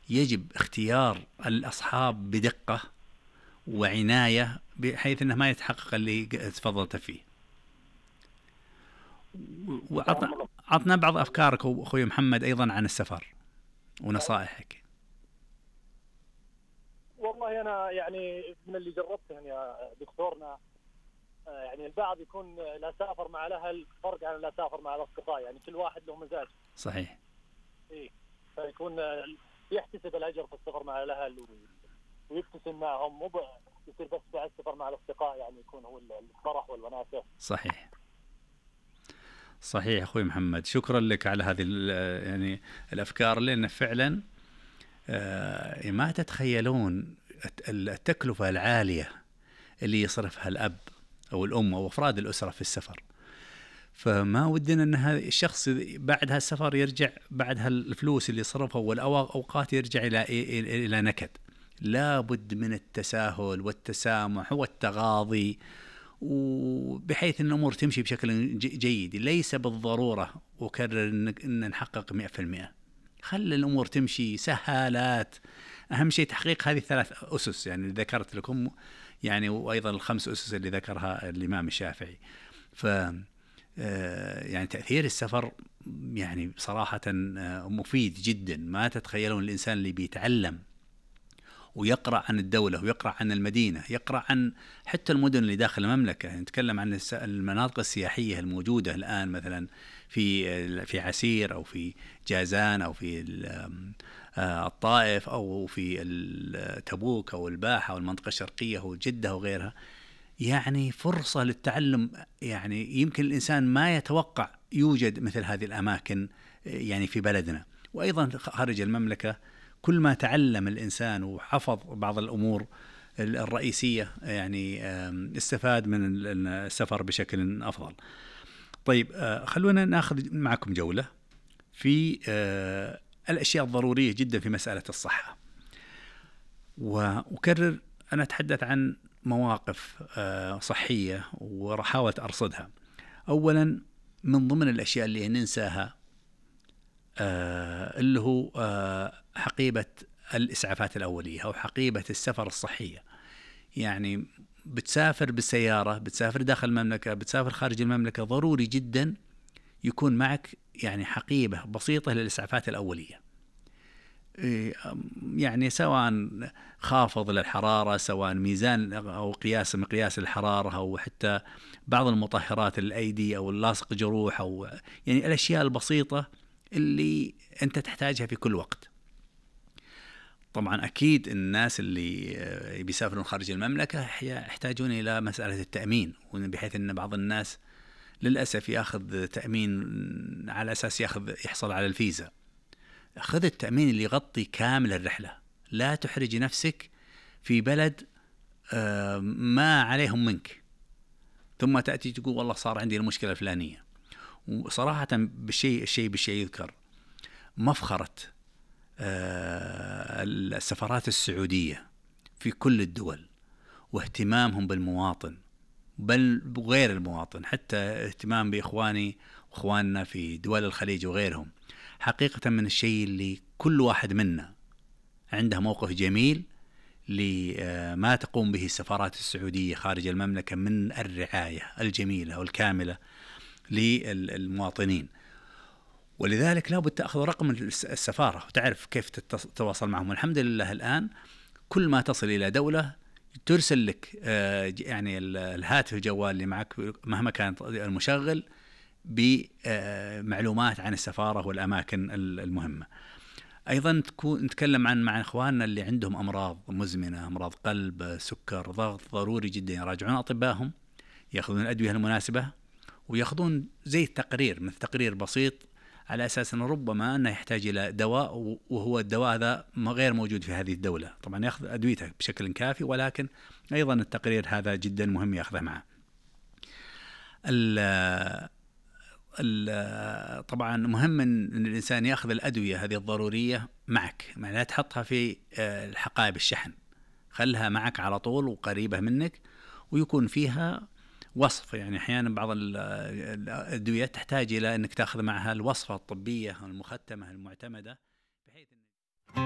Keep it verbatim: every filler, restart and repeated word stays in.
يجب اختيار الأصحاب بدقة وعناية بحيث أنه ما يتحقق اللي تفضلت فيه. وعطنا بعض أفكارك أخوي محمد أيضا عن السفر ونصائحك. والله أنا يعني من اللي جربته يعني يا دكتورنا، يعني البعض يكون لا سافر مع الأهل فرق عن لا سافر مع الأصدقاء، يعني كل واحد له مزاج. صحيح. إيه، فيكون يحتسب الأجر في السفر مع الأهل ويبتسم معهم، مو يصير بس بعد السفر مع الأصدقاء يعني يكون هو الفرح والوناسة. صحيح صحيح أخوي محمد، شكرا لك على هذه يعني الأفكار، لأن فعلا ما تتخيلون التكلفة العالية اللي يصرفها الأب أو الأم أو أفراد الأسرة في السفر. فما ودنا أن هذا الشخص بعد هالسفر يرجع بعد هالفلوس اللي صرفها والأوقات يرجع إلى إلى نكد. لا بد من التساهل والتسامح والتغاضي، وبحيث أن الأمور تمشي بشكل جيد. ليس بالضرورة وكرر أن نحقق مئة في المئة، خلي الأمور تمشي سهالات. أهم شيء تحقيق هذه الثلاث أسس يعني ذكرت لكم، يعني وأيضا الخمس أسس اللي ذكرها الإمام الشافعي. ف يعني تأثير السفر يعني صراحة مفيد جدا. ما تتخيلون الإنسان اللي بيتعلم ويقرأ عن الدولة ويقرأ عن المدينة، يقرأ عن حتى المدن اللي داخل المملكة. نتكلم عن المناطق السياحية الموجودة الآن مثلا في في عسير أو في جازان أو في الطائف أو في تبوك أو الباحة أو المنطقة الشرقية أو جدة وغيرها. يعني فرصة للتعلم، يعني يمكن الإنسان ما يتوقع يوجد مثل هذه الأماكن يعني في بلدنا. وأيضا خارج المملكة كل ما تعلم الإنسان وحفظ بعض الأمور الرئيسية يعني استفاد من السفر بشكل أفضل. طيب خلونا نأخذ معكم جولة في الأشياء الضرورية جدا في مسألة الصحة. وأكرر أنا أتحدث عن مواقف صحية وحاولة أرصدها. أولا من ضمن الأشياء اللي ننساها اللي هو حقيبة الإسعافات الأولية أو حقيبة السفر الصحية. يعني بتسافر بالسيارة، بتسافر داخل المملكة، بتسافر خارج المملكة، ضروري جدا يكون معك يعني حقيبة بسيطة للإسعافات الأولية. يعني سواء خافض للحرارة، سواء ميزان أو قياس مقياس الحرارة، أو حتى بعض المطهرات الأيدي أو اللاصق جروح، أو يعني الأشياء البسيطة اللي أنت تحتاجها في كل وقت. طبعا أكيد الناس اللي بيسافرون خارج المملكة يحتاجون إلى مسألة التأمين، بحيث أن بعض الناس للأسف يأخذ تأمين على أساس يأخذ يحصل على الفيزا. خذ التأمين اللي يغطي كامل الرحلة. لا تحرج نفسك في بلد ما عليهم منك ثم تأتي تقول والله صار عندي المشكلة الفلانية. وصراحة بالشيء الشيء بالشيء يذكر مفخرة السفارات السعودية في كل الدول واهتمامهم بالمواطن، بل غير المواطن، حتى اهتمام بإخواني وإخواننا في دول الخليج وغيرهم. حقيقة من الشيء اللي كل واحد منا عنده موقف جميل لما تقوم به السفارات السعودية خارج المملكة من الرعاية الجميلة والكاملة للمواطنين. ولذلك لا بد تأخذ رقم السفارة وتعرف كيف تتواصل معهم. والحمد لله الآن كل ما تصل إلى دولة ترسل لك يعني الهاتف الجوال اللي معك مهما كان المشغل بمعلومات عن السفارة والأماكن المهمة. أيضا نتكلم عن مع إخواننا اللي عندهم أمراض مزمنة، أمراض قلب، سكر، ضغط، ضروري جدا يراجعون أطبائهم، يأخذون الأدوية المناسبة، ويأخذون زي التقرير مثل تقرير بسيط على أساس أنه ربما أنه يحتاج إلى دواء وهو الدواء هذا غير موجود في هذه الدولة. طبعا يأخذ أدويته بشكل كافي، ولكن أيضا التقرير هذا جدا مهم يأخذه معه. طبعا مهم أن الإنسان يأخذ الأدوية هذه الضرورية معك، يعني لا تحطها في الحقائب الشحن، خلها معك على طول وقريبة منك، ويكون فيها وصف. يعني أحيانا بعض الأدوية تحتاج إلى أنك تأخذ معها الوصفة الطبية المختمة المعتمدة